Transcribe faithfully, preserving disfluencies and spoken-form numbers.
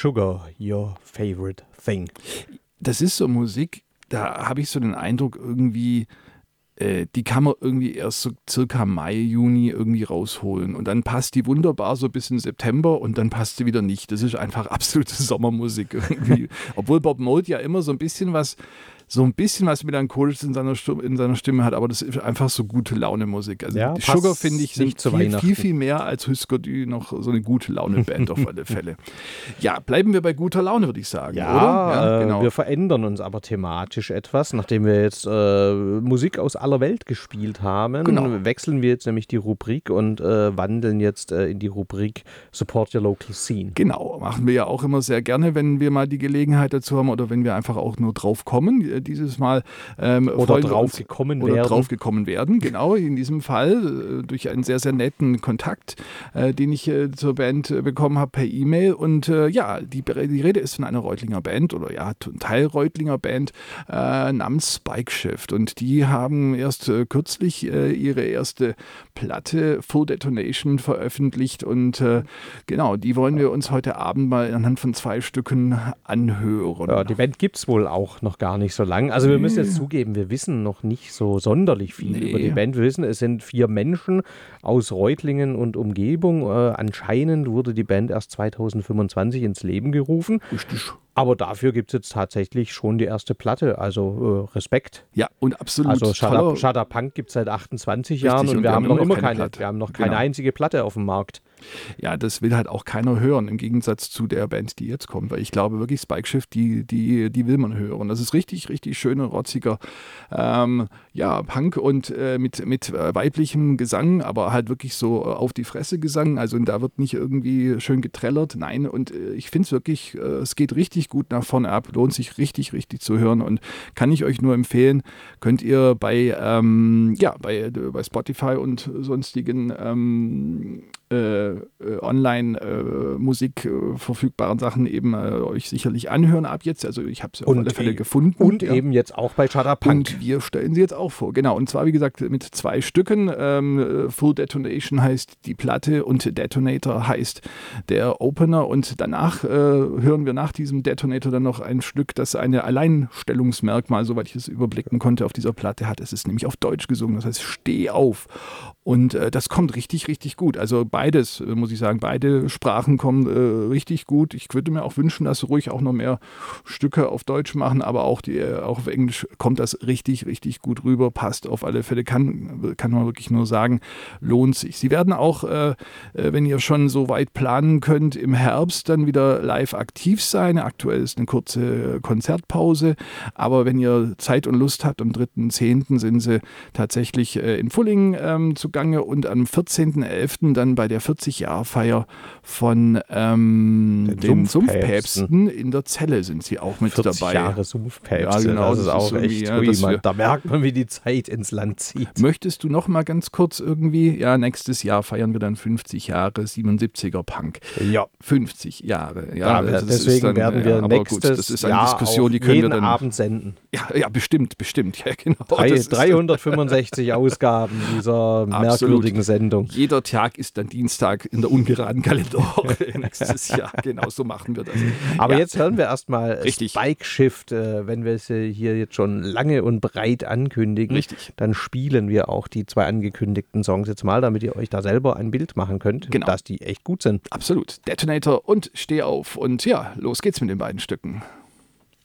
Sugar, your favorite thing. Das ist so Musik, da habe ich so den Eindruck, irgendwie, äh, die kann man irgendwie erst so circa Mai, Juni irgendwie rausholen. Und dann passt die wunderbar so bis in September und dann passt sie wieder nicht. Das ist einfach absolute Sommermusik irgendwie. Obwohl Bob Mould ja immer so ein bisschen was so ein bisschen was Melancholisches in seiner, Stimme, in seiner Stimme hat, aber das ist einfach so gute Laune-Musik. Also ja, die Sugar, finde ich, sind viel, viel, viel mehr als Husker Du noch so eine gute Laune-Band auf alle Fälle. Ja, bleiben wir bei guter Laune, würde ich sagen, ja, oder? Ja, genau. äh, wir verändern uns aber thematisch etwas. Nachdem wir jetzt äh, Musik aus aller Welt gespielt haben, genau. wechseln wir jetzt nämlich die Rubrik und äh, wandeln jetzt äh, in die Rubrik Support Your Local Scene. Genau, machen wir ja auch immer sehr gerne, wenn wir mal die Gelegenheit dazu haben oder wenn wir einfach auch nur drauf kommen. Dieses Mal ähm, oder drauf gekommen oder werden. drauf gekommen werden, genau, in diesem Fall äh, durch einen sehr, sehr netten Kontakt, äh, den ich äh, zur Band äh, bekommen habe per E-Mail und äh, ja, die, die Rede ist von einer Reutlinger Band oder ja, Teil Reutlinger Band äh, namens Spike Shift und die haben erst äh, kürzlich äh, ihre erste Platte Full Detonation veröffentlicht und äh, genau, die wollen wir uns heute Abend mal anhand von zwei Stücken anhören. Ja, die Band gibt es wohl auch noch gar nicht so lang. Also wir müssen jetzt zugeben, wir wissen noch nicht so sonderlich viel nee. über die Band. Wir wissen, es sind vier Menschen aus Reutlingen und Umgebung. Äh, anscheinend wurde die Band erst zweitausendfünfundzwanzig ins Leben gerufen. Richtig. Aber dafür gibt es jetzt tatsächlich schon die erste Platte, also äh, Respekt. Ja, und absolut. Also Shudder Punk gibt es seit achtundzwanzig Richtig, Jahren und, und wir, wir haben noch immer keine, Platte. wir haben noch keine genau. einzige Platte auf dem Markt. Ja, das will halt auch keiner hören, im Gegensatz zu der Band, die jetzt kommt, weil ich glaube wirklich, Spike Shift, die, die, die will man hören. Das ist richtig, richtig schöner, rotziger ähm, ja, Punk und äh, mit, mit weiblichem Gesang, aber halt wirklich so auf die Fresse Gesang, also da wird nicht irgendwie schön getrellert, nein, und äh, ich finde es wirklich, äh, es geht richtig gut nach vorne ab, lohnt sich richtig, richtig zu hören und kann ich euch nur empfehlen, könnt ihr bei, ähm, ja, bei, bei Spotify und sonstigen ähm, Äh, äh, Online-Musik äh, verfügbaren Sachen eben äh, euch sicherlich anhören ab jetzt. Also ich habe sie auf alle Fälle gefunden. Und ja. eben jetzt auch bei Shudder Punk. Und wir stellen sie jetzt auch vor. Genau, und zwar wie gesagt mit zwei Stücken. Ähm, Full Detonation heißt die Platte und Detonator heißt der Opener und danach äh, hören wir nach diesem Detonator dann noch ein Stück, das eine Alleinstellungsmerkmal, soweit ich es überblicken konnte, auf dieser Platte hat. Es ist nämlich auf Deutsch gesungen, das heißt Steh auf. Und äh, das kommt richtig, richtig gut. Also beides, äh, muss ich sagen, beide Sprachen kommen äh, richtig gut. Ich würde mir auch wünschen, dass sie ruhig auch noch mehr Stücke auf Deutsch machen, aber auch, die, äh, auch auf Englisch kommt das richtig, richtig gut rüber. Passt auf alle Fälle, kann, kann man wirklich nur sagen, lohnt sich. Sie werden auch, äh, wenn ihr schon so weit planen könnt, im Herbst dann wieder live aktiv sein. Aktuell ist eine kurze Konzertpause, aber wenn ihr Zeit und Lust habt, am dritten zehnten sind sie tatsächlich äh, in Fulling ähm, zu Gange und am vierzehnten elften dann bei der vierzig-Jahr-Feier von ähm, den Sumpfpäpsten in der Zelle sind sie auch mit vierzig dabei. Jahre Sumpfpäpste, ja, genau, das, das ist auch echt, ja, ui, man, wir, da merkt man, wie die Zeit ins Land zieht. Möchtest du noch mal ganz kurz irgendwie, ja, nächstes Jahr feiern wir dann fünfzig Jahre siebenundsiebziger Punk. Ja. fünfzig Jahre. Ja, ja das deswegen dann, werden wir ja, nächstes gut, das ist eine Jahr Diskussion, die können jeden wir dann Abend senden. Ja, ja, bestimmt, bestimmt. Ja, genau. Drei, dreihundertfünfundsechzig Ausgaben dieser merkwürdigen Sendung. Jeder Tag ist dann Dienstag in der ungeraden Kalenderwoche nächstes Jahr. Genau, so machen wir das. Aber ja. jetzt hören wir erstmal Spike Shift. Äh, wenn wir es hier jetzt schon lange und breit ankündigen, Richtig. dann spielen wir auch die zwei angekündigten Songs jetzt mal, damit ihr euch da selber ein Bild machen könnt, genau. dass die echt gut sind. Absolut. Detonator und Steh auf. Und ja, los geht's mit den beiden Stücken.